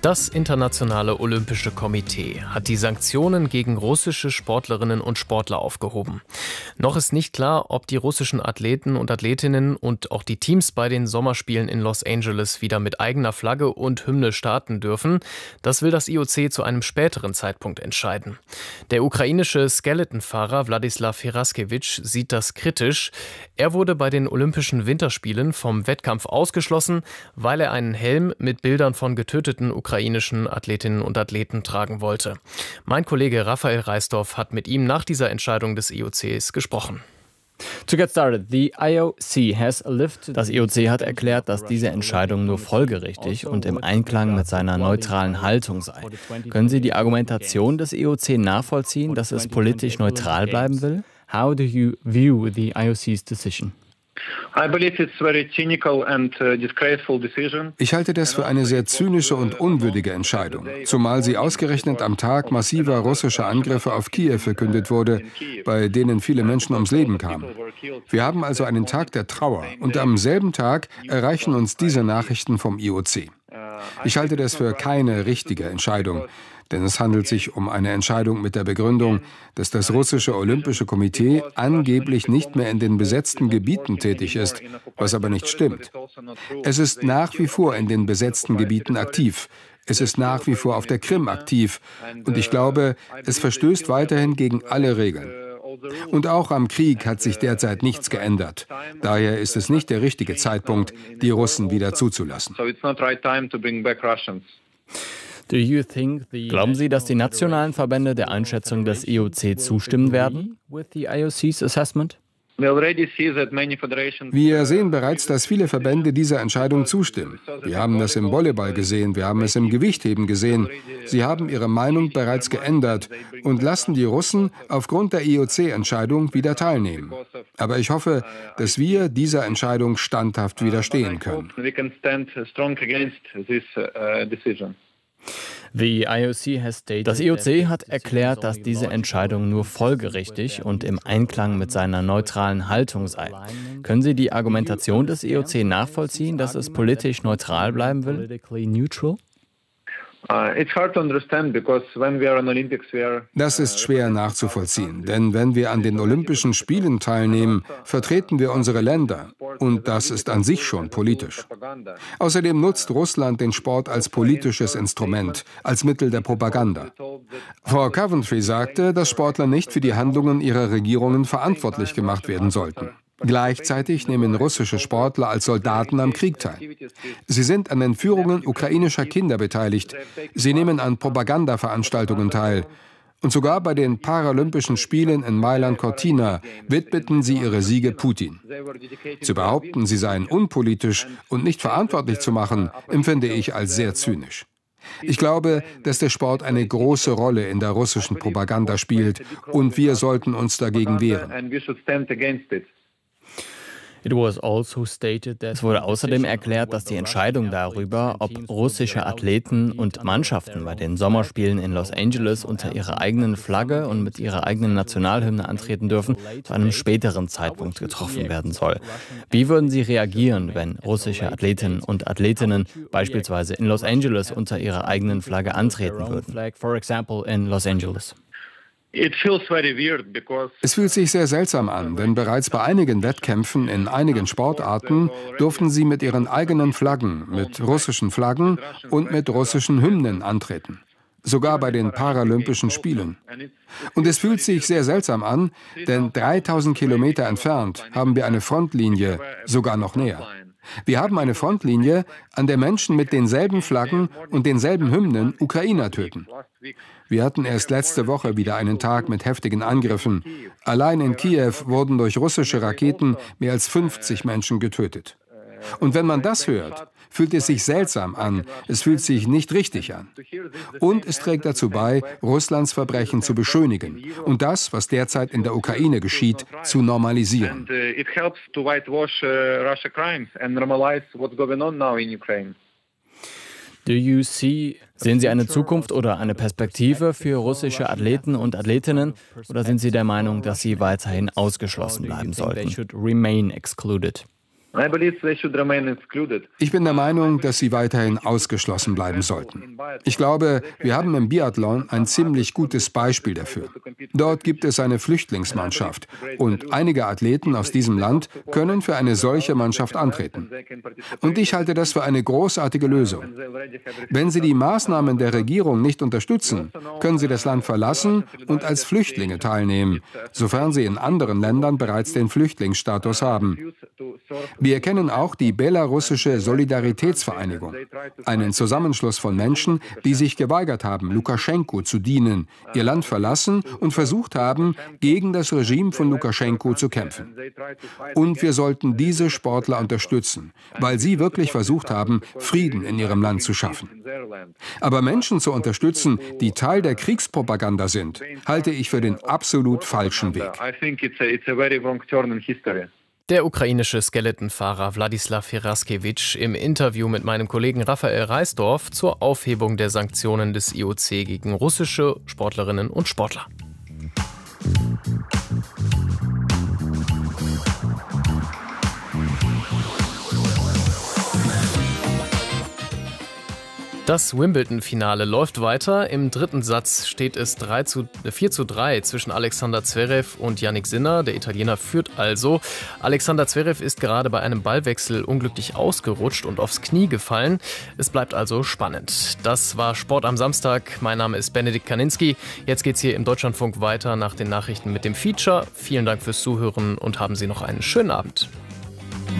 Das Internationale Olympische Komitee hat die Sanktionen gegen russische Sportlerinnen und Sportler aufgehoben. Noch ist nicht klar, ob die russischen Athleten und Athletinnen und auch die Teams bei den Sommerspielen in Los Angeles wieder mit eigener Flagge und Hymne starten dürfen. Das will das IOC zu einem späteren Zeitpunkt entscheiden. Der ukrainische Skeletonfahrer Wladislaw Heraskewitsch sieht das kritisch. Er wurde bei den Olympischen Winterspielen vom Wettkampf ausgeschlossen, weil er einen Helm mit Bildern von getöteten ukrainischen Athletinnen und Athleten tragen wollte. Mein Kollege Raphael Reisdorf hat mit ihm nach dieser Entscheidung des IOCs gesprochen. Das IOC hat erklärt, dass diese Entscheidung nur folgerichtig und im Einklang mit seiner neutralen Haltung sei. Können Sie die Argumentation des IOC nachvollziehen, dass es politisch neutral bleiben will? How do you view the IOC's decision? Ich halte das für eine sehr zynische und unwürdige Entscheidung, zumal sie ausgerechnet am Tag massiver russischer Angriffe auf Kiew verkündet wurde, bei denen viele Menschen ums Leben kamen. Wir haben also einen Tag der Trauer und am selben Tag erreichen uns diese Nachrichten vom IOC. Ich halte das für keine richtige Entscheidung. Denn es handelt sich um eine Entscheidung mit der Begründung, dass das russische Olympische Komitee angeblich nicht mehr in den besetzten Gebieten tätig ist, was aber nicht stimmt. Es ist nach wie vor in den besetzten Gebieten aktiv. Es ist nach wie vor auf der Krim aktiv. Und ich glaube, es verstößt weiterhin gegen alle Regeln. Und auch am Krieg hat sich derzeit nichts geändert. Daher ist es nicht der richtige Zeitpunkt, die Russen wieder zuzulassen. Glauben Sie, dass die nationalen Verbände der Einschätzung des IOC zustimmen werden? Wir sehen bereits, dass viele Verbände dieser Entscheidung zustimmen. Wir haben das im Volleyball gesehen, wir haben es im Gewichtheben gesehen. Sie haben ihre Meinung bereits geändert und lassen die Russen aufgrund der IOC-Entscheidung wieder teilnehmen. Aber ich hoffe, dass wir dieser Entscheidung standhaft widerstehen können. Das IOC hat erklärt, dass diese Entscheidung nur folgerichtig und im Einklang mit seiner neutralen Haltung sei. Können Sie die Argumentation des IOC nachvollziehen, dass es politisch neutral bleiben will? Das ist schwer nachzuvollziehen, denn wenn wir an den Olympischen Spielen teilnehmen, vertreten wir unsere Länder und das ist an sich schon politisch. Außerdem nutzt Russland den Sport als politisches Instrument, als Mittel der Propaganda. Frau Coventry sagte, dass Sportler nicht für die Handlungen ihrer Regierungen verantwortlich gemacht werden sollten. Gleichzeitig nehmen russische Sportler als Soldaten am Krieg teil. Sie sind an Entführungen ukrainischer Kinder beteiligt. Sie nehmen an Propagandaveranstaltungen teil. Und sogar bei den Paralympischen Spielen in Mailand-Cortina widmeten sie ihre Siege Putin. Zu behaupten, sie seien unpolitisch und nicht verantwortlich zu machen, empfinde ich als sehr zynisch. Ich glaube, dass der Sport eine große Rolle in der russischen Propaganda spielt und wir sollten uns dagegen wehren. Es wurde außerdem erklärt, dass die Entscheidung darüber, ob russische Athleten und Mannschaften bei den Sommerspielen in Los Angeles unter ihrer eigenen Flagge und mit ihrer eigenen Nationalhymne antreten dürfen, zu einem späteren Zeitpunkt getroffen werden soll. Wie würden Sie reagieren, wenn russische Athletinnen und Athletinnen beispielsweise in Los Angeles unter ihrer eigenen Flagge antreten würden? Es fühlt sich sehr seltsam an, denn bereits bei einigen Wettkämpfen in einigen Sportarten durften sie mit ihren eigenen Flaggen, mit russischen Flaggen und mit russischen Hymnen antreten. Sogar bei den Paralympischen Spielen. Und es fühlt sich sehr seltsam an, denn 3000 Kilometer entfernt haben wir eine Frontlinie, sogar noch näher. Wir haben eine Frontlinie, an der Menschen mit denselben Flaggen und denselben Hymnen Ukrainer töten. Wir hatten erst letzte Woche wieder einen Tag mit heftigen Angriffen. Allein in Kiew wurden durch russische Raketen mehr als 50 Menschen getötet. Und wenn man das hört, fühlt es sich seltsam an, es fühlt sich nicht richtig an. Und es trägt dazu bei, Russlands Verbrechen zu beschönigen und das, was derzeit in der Ukraine geschieht, zu normalisieren. Sehen Sie eine Zukunft oder eine Perspektive für russische Athleten und Athletinnen oder sind Sie der Meinung, dass sie weiterhin ausgeschlossen bleiben sollten? Ich bin der Meinung, dass sie weiterhin ausgeschlossen bleiben sollten. Ich glaube, wir haben im Biathlon ein ziemlich gutes Beispiel dafür. Dort gibt es eine Flüchtlingsmannschaft und einige Athleten aus diesem Land können für eine solche Mannschaft antreten. Und ich halte das für eine großartige Lösung. Wenn sie die Maßnahmen der Regierung nicht unterstützen, können sie das Land verlassen und als Flüchtlinge teilnehmen, sofern sie in anderen Ländern bereits den Flüchtlingsstatus haben. Wir kennen auch die belarussische Solidaritätsvereinigung, einen Zusammenschluss von Menschen, die sich geweigert haben, Lukaschenko zu dienen, ihr Land verlassen und versucht haben, gegen das Regime von Lukaschenko zu kämpfen. Und wir sollten diese Sportler unterstützen, weil sie wirklich versucht haben, Frieden in ihrem Land zu schaffen. Aber Menschen zu unterstützen, die Teil der Kriegspropaganda sind, halte ich für den absolut falschen Weg. Der ukrainische Skeletonfahrer Wladislaw Heraskewitsch im Interview mit meinem Kollegen Raphael Reisdorf zur Aufhebung der Sanktionen des IOC gegen russische Sportlerinnen und Sportler. Das Wimbledon-Finale läuft weiter. Im dritten Satz steht es 4:3 zwischen Alexander Zverev und Jannik Sinner. Der Italiener führt also. Alexander Zverev ist gerade bei einem Ballwechsel unglücklich ausgerutscht und aufs Knie gefallen. Es bleibt also spannend. Das war Sport am Samstag. Mein Name ist Benedikt Kaninski. Jetzt geht's hier im Deutschlandfunk weiter nach den Nachrichten mit dem Feature. Vielen Dank fürs Zuhören und haben Sie noch einen schönen Abend.